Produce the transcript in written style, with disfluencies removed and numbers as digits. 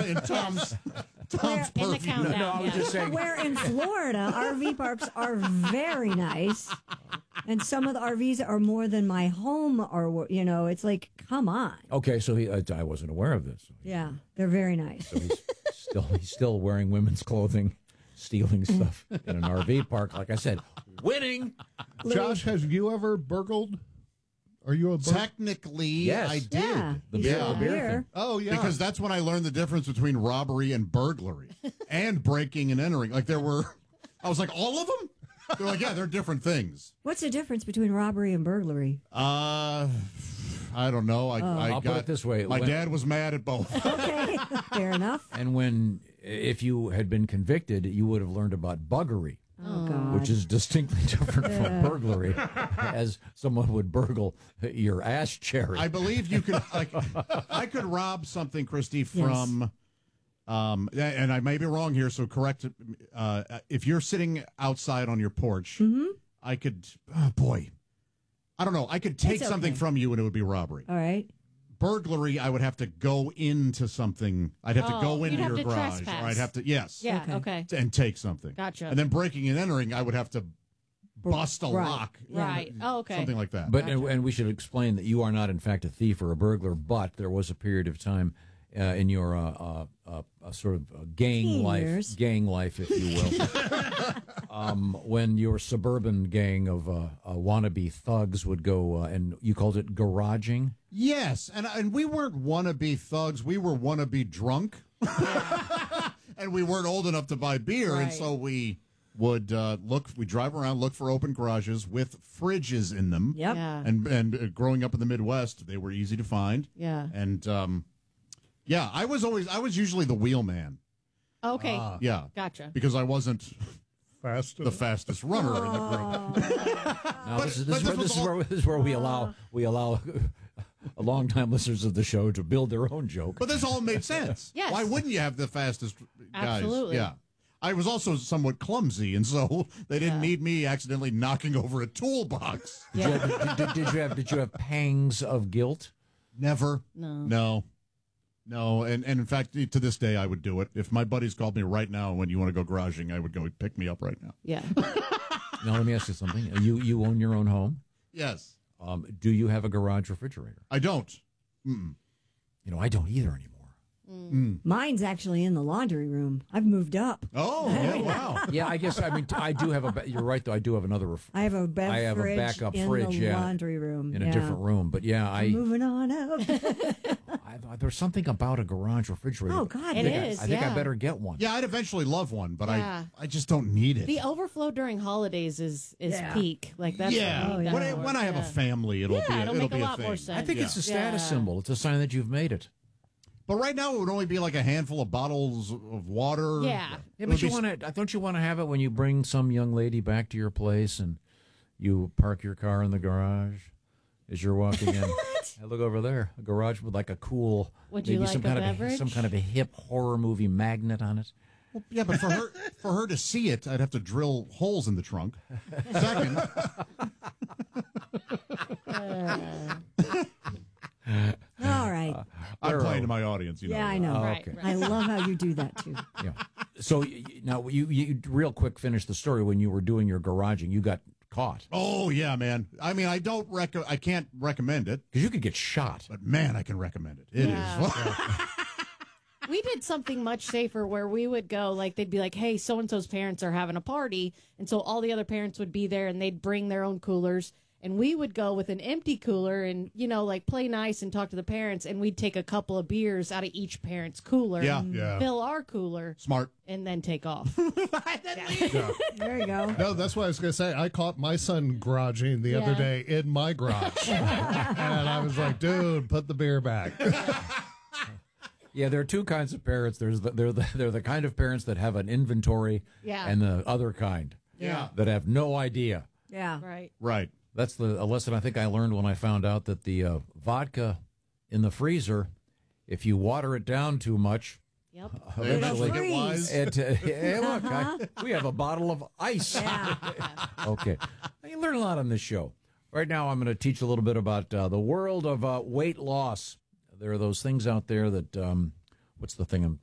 in Tom's In the purview. countdown. No, I was just saying. Where in Florida, RV parks are very nice. And some of the RVs are more than my home or, it's like, come on. Okay, so I wasn't aware of this. Yeah, they're very nice. So he's still wearing women's clothing, stealing stuff in an RV park. Like I said, winning. Josh, has you ever burgled? Are you a burglar? Technically, Yes. I did. Yeah, The you beer- should the beer hear. thing. Oh, yeah. Because that's when I learned the difference between robbery and burglary and breaking and entering. Like I was like, all of them? They're like, yeah, they're different things. What's the difference between robbery and burglary? I don't know. I'll put it this way. My dad was mad at both. Okay, fair enough. And if you had been convicted, you would have learned about buggery, Oh, God. which is distinctly different from burglary, as someone would burgle your ash cherry. I believe you could, I could rob something, Christy, from, and I may be wrong here, so correct. If you're sitting outside on your porch, I could, I don't know, I could take It's something okay. from you and it would be robbery. All right. Burglary, I would have to go into something. I'd have to go you'd into have your to garage, trespass. or I'd have to, yes, Yeah, Okay. okay. and take something. Gotcha. And then breaking and entering, I would have to bust a Right. lock. Right. Oh, okay. Something like that. But and we should explain that you are not, in fact, a thief or a burglar. But there was a period of time in your sort of gang Teen life, years. if you will, when your suburban gang of wannabe thugs would go, and you called it garaging. Yes, and we weren't wannabe thugs. We were wannabe drunk, and we weren't old enough to buy beer, and Right. so we would we drive around, look for open garages with fridges in them. Yep. Yeah. And growing up in the Midwest, they were easy to find. Yeah. And I was usually the wheelman. Okay. Yeah, Gotcha. because I wasn't Fast. the fastest runner in the group. Now, But- this but this was is where we allow longtime listeners of the show to build their own joke. But this all made sense. Yes. Why wouldn't you have the fastest guys? Absolutely. Yeah. I was also somewhat clumsy, and so they didn't need me accidentally knocking over a toolbox. Did you have pangs of guilt? Never. No. No. And in fact, to this day, I would do it. If my buddies called me right now when you want to go garaging, I would go pick me up right now. Yeah. Now let me ask you something. You own your own home. Yes. Do you have a garage refrigerator? I don't. I don't either anymore. Mine's actually in the laundry room. I've moved up. Oh, yeah, wow. Yeah, I guess. I mean, I do have you're right, though. I do have another. I have a I have a backup in fridge, the yeah, laundry room. in a different room. But yeah, Moving on up. there's something about a garage refrigerator. Oh, God, It yes. is. I think I yeah. better get one. Yeah, I'd eventually love one, but Yeah. I just don't need it. The overflow during holidays is peak. Like that's yeah. what we need When, that I, for. when I have a Yeah. family, it'll Yeah, be it'll make a be lot thing. more sense. I think it's a status Yeah. symbol. It's a sign that you've made it. But right now, it would only be like a handful of bottles of water. Yeah. Yeah, It but would you be- want to? Don't you want to have it when you bring some young lady back to your place and you park your car in the garage as you're walking in? I look over there, a garage with like a cool, Would you maybe like some a kind beverage? of some kind of a hip horror movie magnet on it. Yeah, but for her to see it, I'd have to drill holes in the trunk. Second, All right. I'm playing to my audience. You know. Yeah, I know. Right, okay. right. I love how you do that, too. Yeah. So now you real quick finish the story. When you were doing your garaging, you got caught Oh yeah, man. I mean, I can't recommend it, because you could get shot. but man, I can recommend it. It is. Yeah. We did something much safer where we would go, like, they'd be like, hey, so-and-so's parents are having a party. And so all the other parents would be there and they'd bring their own coolers. And we would go with an empty cooler and, like, play nice and talk to the parents. And we'd take a couple of beers out of each parent's cooler. Yeah, yeah. Fill our cooler Smart. and then take off. There you go. No, that's what I was going to say. I caught my son garaging the other Yeah. day in my garage. And I was like, dude, put the beer back. Yeah, there are two kinds of parents. They're the kind of parents that have an inventory, Yeah. and the other kind, Yeah. that have no idea. Yeah. Right. Right. That's a lesson I think I learned when I found out that the vodka in the freezer, if you water it down too much, Yep. eventually Get wise. hey, look, we have a bottle of ice. Okay, you learn a lot on this show. Right now, I'm going to teach a little bit about the world of weight loss. There are those things out there that what's the thing